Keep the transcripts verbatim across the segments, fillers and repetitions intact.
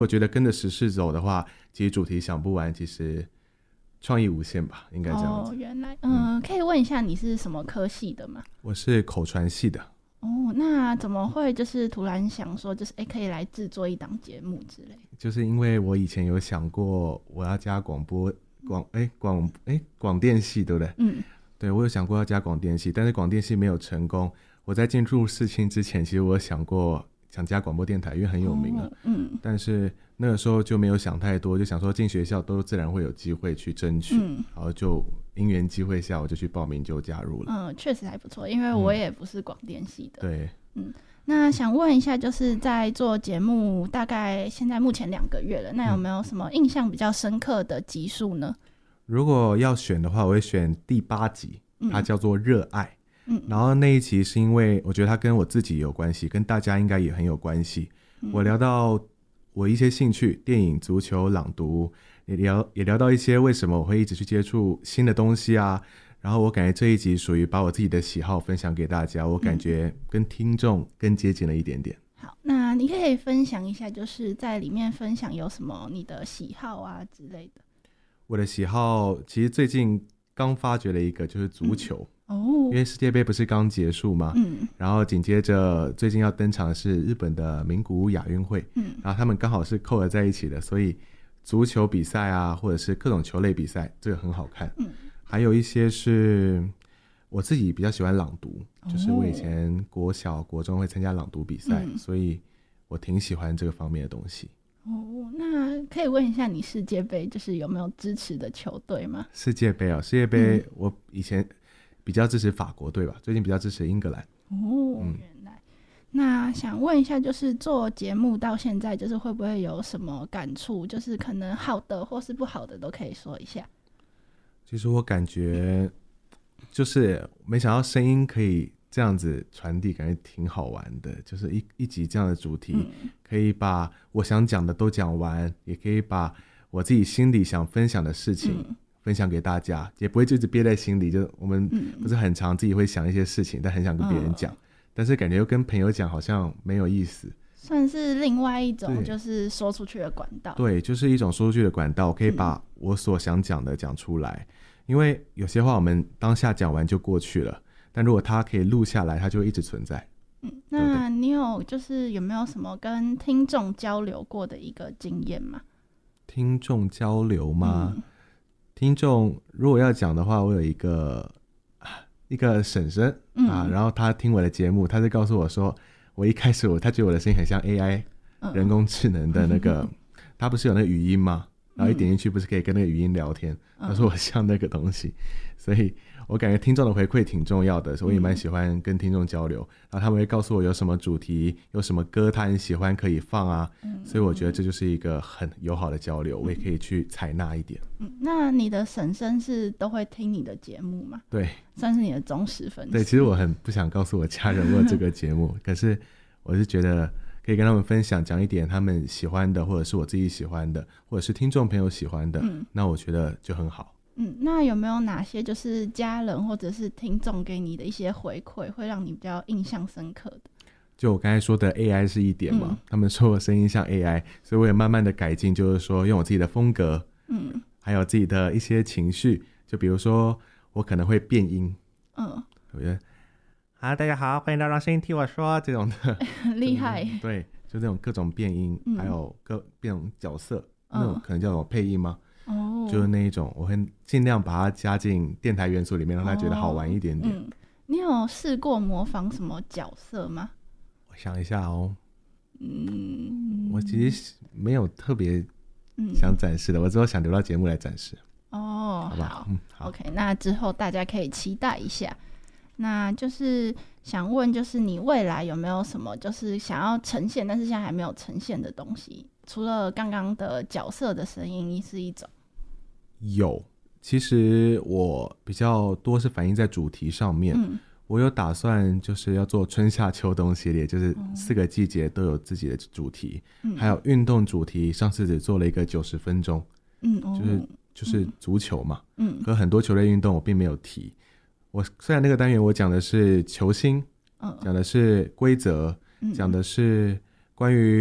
我觉得跟着时事走的话，其实主题想不完，其实创意无限吧，应该这样子。 哦，原来，嗯，可以问一下你是什么科系的吗？ 我是口传系的。 哦，那怎么会就是突然想说，就是哎，可以来制作一档节目之类？ 就是因为我以前有想过我要加广播广哎广哎广电系，对不对？ 嗯， 对，我有想过要加广电系，但是广电系没有成功。我在进入世青之前，其实我有想过想加广播电台，因为很有名了。 哦、嗯， 但是那个时候就没有想太多，就想说进学校都自然会有机会去争取，嗯、然后就因缘机会下，我就去报名就加入了。 嗯，确实还不错，因为我也不是广电系的。 嗯、对， 嗯，那想问一下，就是在做节目大概现在目前两个月了，那有没有什么印象比较深刻的集数呢？ 如果要选的话，我会选第八集，它叫做热爱。 嗯， 然后那一集是因为我觉得它跟我自己有关系，跟大家应该也很有关系。嗯、我聊到我一些兴趣，电影、足球、朗读，也聊也聊到一些为什么我会一直去接触新的东西啊。然后我感觉这一集属于把我自己的喜好分享给大家，我感觉跟听众更接近了一点点。 嗯、好，那你可以分享一下，就是在里面分享有什么你的喜好啊之类的。 我的喜好其实最近刚发掘了一个，就是足球。 嗯哦， 因为世界杯不是刚结束吗？ 嗯， 然后紧接着最近要登场的是日本的名古屋亚运会，嗯，然后他们刚好是扣合在一起的，所以足球比赛啊，或者是各种球类比赛，这个很好看。嗯，还有一些是我自己比较喜欢朗读，哦、就是我以前国小、国中会参加朗读比赛，嗯、所以我挺喜欢这个方面的东西。 哦，那可以问一下你世界杯就是有没有支持的球队吗？ 世界杯啊，世界杯我以前比较支持法国队吧，最近比较支持英格兰。 哦，嗯、原来。那想问一下，就是做节目到现在，就是会不会有什么感触？就是可能好的或是不好的都可以说一下。 其实我感觉就是没想到声音可以这样子传递，感觉挺好玩的。就是一一集这样的主题，嗯、可以把我想讲的都讲完，也可以把我自己心里想分享的事情。嗯分享给大家，也不会就一直憋在心里，就我们不是很常自己会想一些事情，嗯、但很想跟别人讲，嗯、但是感觉又跟朋友讲好像没有意思， 算是另外一种就是说出去的管道。 对，就是一种说出去的管道，我可以把我所想讲的讲出来，嗯、因为有些话我们当下讲完就过去了，但如果它可以录下来，它就会一直存在。 嗯，那你有就是有没有什么跟听众交流过的一个经验吗？ 听众交流吗？ 嗯听众如果要讲的话，我有一个一个婶婶、嗯、啊，然后他听我的节目，他就告诉我说，我一开始我他觉得我的声音很像 A I、嗯、人工智能的那个，他不是有那个语音吗？然后一点进去不是可以跟那个语音聊天？嗯、他说我像那个东西，所以我感觉听众的回馈挺重要的，所以我也蛮喜欢跟听众交流，然后他们会告诉我有什么主题，有什么歌他很喜欢可以放啊，嗯、所以我觉得这就是一个很友好的交流，我也可以去采纳一点。 嗯，那你的婶婶是都会听你的节目吗？ 对， 算是你的忠实粉丝。 对，其实我很不想告诉我家人我有这个节目，可是我是觉得可以跟他们分享，讲一点他们喜欢的，或者是我自己喜欢的，或者是听众朋友喜欢的，嗯、那我觉得就很好。 嗯，那有没有哪些就是家人或者是听众给你的一些回馈，会让你比较印象深刻的？ 就我刚才说的 A I 是一点嘛，嗯、他们说我声音像 A I， 所以我也慢慢的改进，就是说用我自己的风格，嗯，还有自己的一些情绪，就比如说我可能会变音，嗯，我觉得啊大家好，欢迎来到声音听我说这种的， 厉害， 对，就这种各种变音，嗯、还有各变种角色，嗯、那种可能叫做配音吗？哦，就是那一种，我会尽量把它加进电台元素里面，让他觉得好玩一点点。 哦嗯、你有试过模仿什么角色吗？ 我想一下哦，嗯，我其实没有特别想展示的，嗯、我只有想留到节目来展示。 哦， 好吧，好，嗯，好 ，OK， 那之后大家可以期待一下。那就是想问，就是你未来有没有什么就是想要呈现，但是现在还没有呈现的东西？除了刚刚的角色的声音是一种， 有，其实我比较多是反映在主题上面。嗯、我有打算就是要做春夏秋冬系列，就是四个季节都有自己的主题，嗯、还有运动主题。上次只做了一个九十分钟，嗯，就是就是足球嘛，嗯，和很多球类运动我并没有提。我虽然那个单元我讲的是球星，讲、嗯、的是规则，讲、嗯、的是关于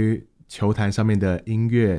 球坛上面的音乐